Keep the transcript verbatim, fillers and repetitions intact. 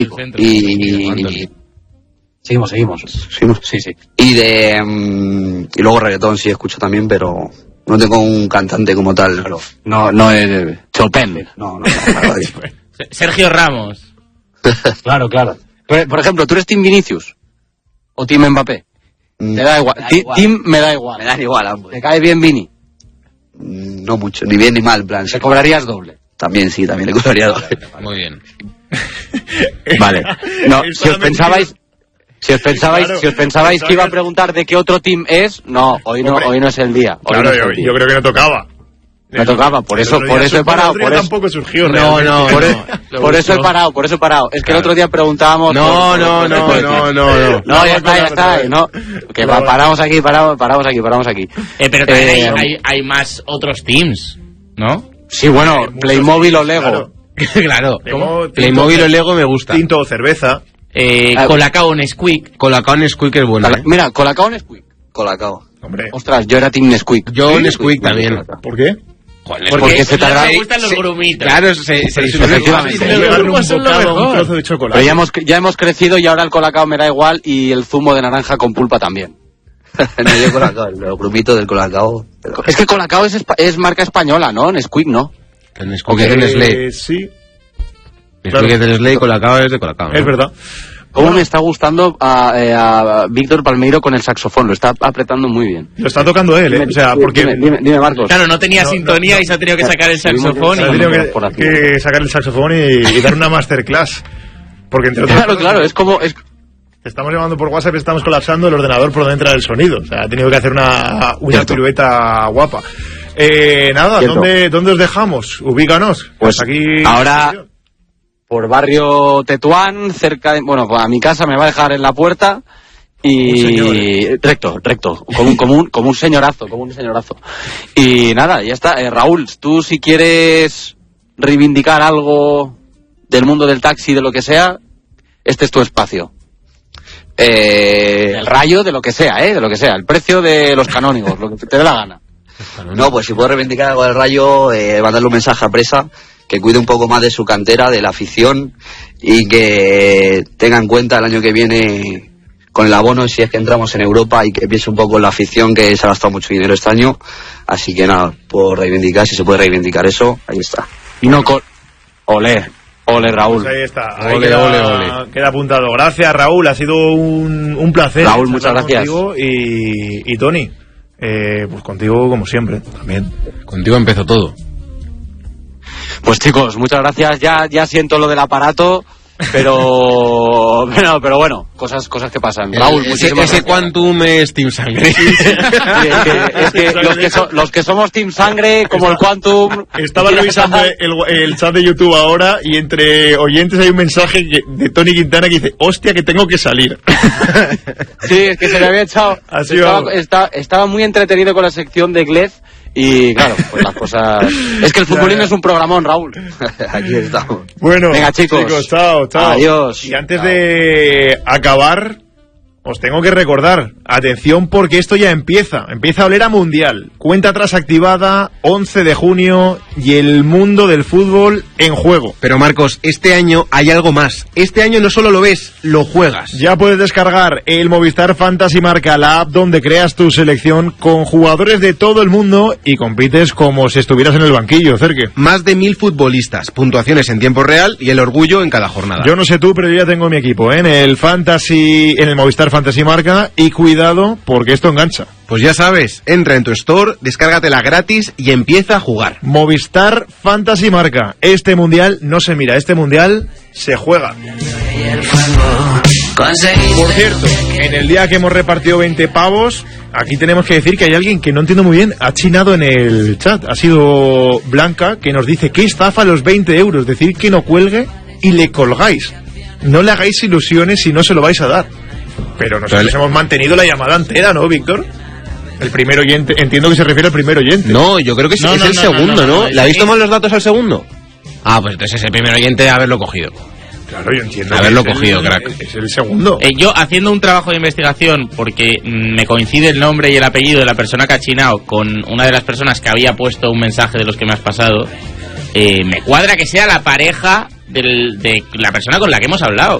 y... Seguimos, seguimos. ¿Seguimos? Sí, sí. Y de... Um, y luego reggaetón sí escucho también, pero no tengo un cantante como tal. Claro. No, no es... Chopin. No, no, no. Claro, Sergio Ramos. Claro, claro. Por, por ejemplo, ¿tú eres Team Vinicius? ¿O Team Mbappé? Mm, Te da igual. me da Ti- igual. Team me da igual. Me dan igual ambos. ¿Te cae bien Vini? No mucho, ni bien ni mal, en plan. ¿Te cobrarías doble? También sí, también le cobraría doble. Muy bien. Vale. No, Está si os metido. pensabais... Si os pensabais, Claro, si os pensabais pensaba que iba a que- preguntar de qué otro team es, no, hoy no, Hombre. hoy no es el día. Hoy Claro, no es yo, el día. yo creo que no tocaba. Me tocaba, por El eso, otro por día eso he su- parado, el otro día por eso, tampoco surgió. No, realmente. no, por, no. e- por eso he parado, por eso he parado. Es que el otro día preguntábamos... No, por- no, por- no, por- no, no, no. No, ya está, ya está, no. Que No, pa- no. paramos aquí, paramos, paramos aquí, paramos aquí. Eh, pero también Eh, hay, hay, hay más otros teams, ¿no? Sí, bueno, Hay muchos Playmobil o teams, Lego. claro. Claro. Lego, tinto, Playmobil o Lego me gusta. Tinto o cerveza. Eh, Ah, Colacao Nesquik. Colacao Nesquik es bueno. Cala- Mira, Colacao Nesquik. Colacao. Hombre. Ostras, yo era Team Nesquik. Yo ¿Sí? Nesquik también. ¿Por qué? Joder, Porque Nesquik. se tarda- Me gustan los se- grumitos. Claro, se, se Pero si disuelve efectivamente. fácil. no Los llevarle un grupos son lo bocado a un mejor. trozo de chocolate. Pero ya hemos, ya hemos crecido y ahora el Colacao me da igual y el zumo de naranja con pulpa también. No, yo Colacao, los grumitos del Colacao. Pero... Es que Colacao es, espa- es marca española, ¿no? Nesquik, ¿no? El Nesquik es de Nestlé. Eh, sí, Nesquik es de Nestlé y Colacao es de Colacao. ¿no? es verdad. ¿Cómo me está gustando a, eh, a Víctor Palmeiro con el saxofón? Lo está apretando muy bien. Lo está tocando él, ¿eh? O sea, porque... Dime, dime, dime, Marcos. Claro, no tenía No, sintonía no, no. y se ha tenido que sacar el saxofón. Se ha y- tenido que, por aquí. que sacar el saxofón y, y dar una masterclass. Porque entre otras Claro, cosas, claro, es como... Es, estamos llamando por WhatsApp y estamos colapsando el ordenador por donde entra el sonido. O sea, ha tenido que hacer una, una Cierto. pirueta guapa. Eh, nada, Cierto. ¿dónde, ¿dónde os dejamos? Ubícanos. Pues aquí... ahora- por barrio Tetuán, cerca de... Bueno, pues a mi casa me va a dejar en la puerta y... Un señor, ¿eh? Recto, recto. Como un, como, un, como un señorazo, como un señorazo. Y nada, ya está. Eh, Raúl, tú si quieres reivindicar algo del mundo del taxi, de lo que sea, este es tu espacio. Eh... El rayo, de lo que sea, ¿eh? De lo que sea. El precio de los canónigos, lo que te dé la gana. No, pues si puedo reivindicar algo del Rayo, eh, mandarle un mensaje a Presa, que cuide un poco más de su cantera, de la afición, y que tenga en cuenta el año que viene con el abono, si es que entramos en Europa, y que piense un poco en la afición, que se ha gastado mucho dinero este año. Así que nada, por reivindicar, si se puede reivindicar eso, ahí está. Y no con... Olé, ole Raúl. Pues ahí está. Ahí Ole, queda, ole, ole. queda apuntado. Gracias, Raúl. Ha sido un, un placer. Raúl, muchas charlar gracias. contigo. Y, y Tony, eh, pues contigo como siempre, también. Contigo empezó todo. Pues chicos, muchas gracias. Ya, ya siento lo del aparato, pero, pero, pero bueno, cosas, cosas que pasan. Raúl, ese, muchísimas ese gracias. Quantum es Team Sangre. Sí, es que, es que los, que so- los que somos Team Sangre, como el Quantum... Estaba revisando el, el chat de YouTube ahora y entre oyentes hay un mensaje que- de Tony Quintana que dice: hostia, que tengo que salir. Sí, es que se le había echado... Ha sido- Estaba, está- estaba muy entretenido con la sección de Glez y claro, pues las cosas... Es que el futbolín es un programón, Raúl. Aquí estamos. Bueno, Venga, chicos. chao, chao. Adiós. Y antes de acabar, os tengo que recordar, atención porque esto ya empieza, empieza a oler a mundial. Cuenta atrás activada, once de junio y el mundo del fútbol en juego. Pero Marcos, este año hay algo más. Este año no solo lo ves, lo juegas. Ya puedes descargar el Movistar Fantasy Marca, la app donde creas tu selección con jugadores de todo el mundo y compites como si estuvieras en el banquillo, Cerque. Más de mil futbolistas, puntuaciones en tiempo real y el orgullo en cada jornada. Yo no sé tú, pero yo ya tengo mi equipo, ¿eh? En el Fantasy, en el Movistar Fantasy Marca, y cuidado porque esto engancha. Pues ya sabes, entra en tu store, descárgatela gratis y empieza a jugar. Movistar Fantasy Marca. Este mundial no se mira, este mundial se juega. Por cierto, en el día que hemos repartido veinte pavos, aquí tenemos que decir que hay alguien que no entiendo muy bien, ha chinado en el chat. Ha sido Blanca, que nos dice que estafa los veinte euros, decir que no cuelgue y le colgáis. No le hagáis ilusiones si no se lo vais a dar. Pero nosotros Vale. hemos mantenido la llamada entera, ¿no, Víctor? El primer oyente, entiendo que se refiere al primer oyente. No, yo creo que sí, No, es no, el no, segundo, no, ¿no? no, no, ¿Le habéis sí. tomado los datos al segundo? Ah, pues entonces es el primer oyente de haberlo cogido. Claro, yo entiendo. Haberlo que es cogido, el- crack. Es el segundo. Eh, yo, haciendo un trabajo de investigación, porque mm, me coincide el nombre y el apellido de la persona que ha chinado con una de las personas que había puesto un mensaje de los que me has pasado, eh, me cuadra que sea la pareja del, de la persona con la que hemos hablado.